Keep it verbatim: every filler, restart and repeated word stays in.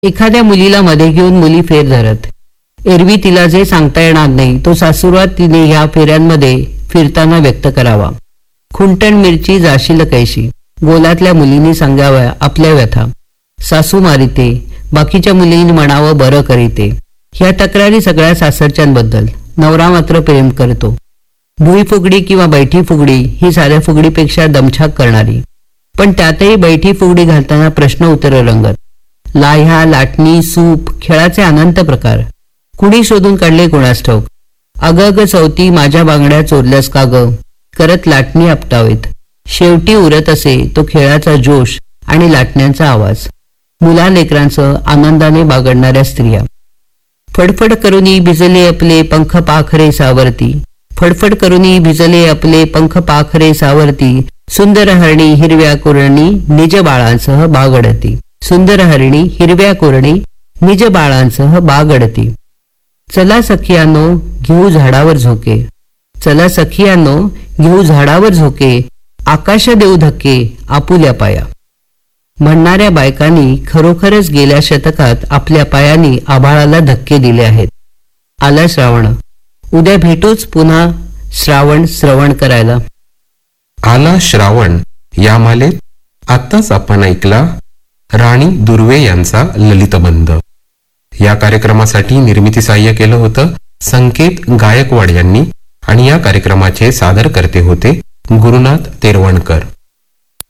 एखाद्या मुलीला मध्ये घेऊन मुली फेर धरत. एरवी तिला जे सांगता येणार नाही तो सासुरात तिने ह्या फेऱ्यांमध्ये फिरताना व्यक्त करावा. खुंटण मिरची जाशील कैशी, गोलातल्या मुलींनी सांगाव्या आपल्या व्यथा. सासू मारिते, बाकीच्या मुलींनी म्हणावं बरं करीते. ह्या तक्रारी सगळ्या सासरच्यांबद्दल. नवरा मात्र प्रेम करतो. भुई फुगडी किंवा बैठी फुगडी ही साध्या फुगडीपेक्षा दमछाक करणारी, पण त्यातही बैठी फुगडी घालताना प्रश्न उत्तर रंगत. लाह्या, लाटणी, सूप, खेळाचे अनंत प्रकार. कुणी शोधून काढले कुणास ठाऊक. अगं अगं चौथी माझ्या बांगड्या चोरल्यास का ग करत लाटणी आपटावेत. शेवटी उरत असे तो खेळाचा जोश आणि लाटण्यांचा आवाज. मुला लेकरांचं आनंदाने बागडणाऱ्या स्त्रिया. फडफड करूनी भिजले आपले पंख पाखरे सावरती. फडफड करूनी भिजले आपले पंख पाखरे सावरती. सुंदर हरणी हिरव्या कोरणी निज बाळांसह बागडती. सुंदर हरणी हिरव्या कोरणी निज बाळांसह बागडती. चला सखियानो घेऊ झाडावर झोके. चला सखियानो घेऊ झाडावर झोके. आकाश देऊ धक्के आपुल्या पाया. म्हणणाऱ्या बायकांनी खरोखरच गेल्या शतकात आपल्या पायांनी आभाळाला धक्के दिले आहेत. आला श्रावण. उद्या भेटूच पुन्हा श्रावण श्रवण करायला. आला श्रावण या मालेत आत्ताच आपण ऐकला राणी दुर्वे यांचा ललितबंध. या कार्यक्रमासाठी निर्मिती सहाय्य केलं होतं संकेत गायकवाड यांनी आणि या कार्यक्रमाचे सादर करते होते गुरुनाथ तेरवणकर.